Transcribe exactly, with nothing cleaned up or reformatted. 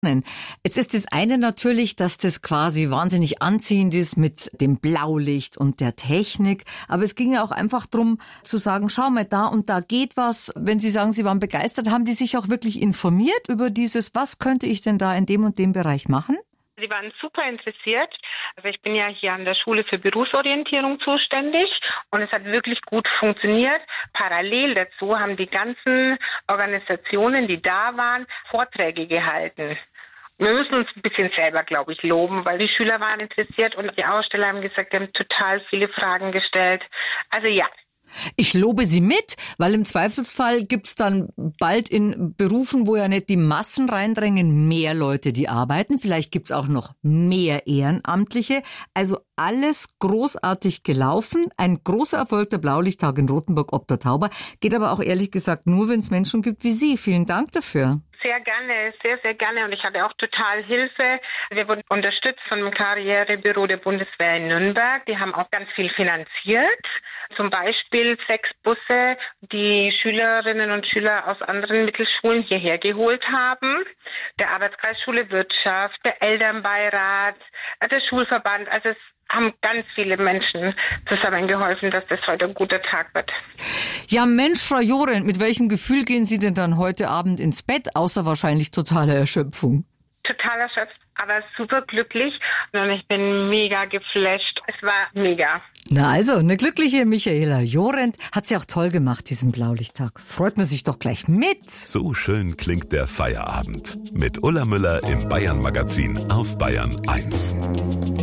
Jetzt ist das eine natürlich, dass das quasi wahnsinnig anziehend ist mit dem Blaulicht und der Technik. Aber es ging ja auch einfach darum zu sagen, schau mal, da und da geht was. Wenn Sie sagen, Sie waren begeistert, haben die sich auch wirklich informiert über dieses, was könnte ich denn da in dem und dem Bereich machen? Sie waren super interessiert. Also ich bin ja hier an der Schule für Berufsorientierung zuständig und es hat wirklich gut funktioniert. Parallel dazu haben die ganzen Organisationen, die da waren, Vorträge gehalten. Wir müssen uns ein bisschen selber, glaube ich, loben, weil die Schüler waren interessiert und die Aussteller haben gesagt, die haben total viele Fragen gestellt. Also ja. Ich lobe Sie mit, weil im Zweifelsfall gibt's dann bald in Berufen, wo ja nicht die Massen reindrängen, mehr Leute, die arbeiten. Vielleicht gibt's auch noch mehr Ehrenamtliche. Also alles großartig gelaufen. Ein großer Erfolg der Blaulichttag in Rothenburg ob der Tauber. Geht aber auch ehrlich gesagt nur, wenn es Menschen gibt wie Sie. Vielen Dank dafür. Sehr gerne, sehr, sehr gerne. Und ich hatte auch total Hilfe. Wir wurden unterstützt vom Karrierebüro der Bundeswehr in Nürnberg. Die haben auch ganz viel finanziert. Zum Beispiel sechs Busse, die Schülerinnen und Schüler aus anderen Mittelschulen hierher geholt haben. Der Arbeitskreis Schule Wirtschaft, der Elternbeirat, der Schulverband. Also es haben ganz viele Menschen zusammengeholfen, dass das heute ein guter Tag wird. Ja, Mensch, Frau Jorent, mit welchem Gefühl gehen Sie denn dann heute Abend ins Bett, außer wahrscheinlich totaler Erschöpfung? Total erschöpft, aber super glücklich und ich bin mega geflasht. Es war mega. Na also, eine glückliche Michaela Jorent hat sie auch toll gemacht, diesen Blaulichttag. Freut man sich doch gleich mit. So schön klingt der Feierabend. Mit Ulla Müller im Bayern Magazin auf Bayern eins.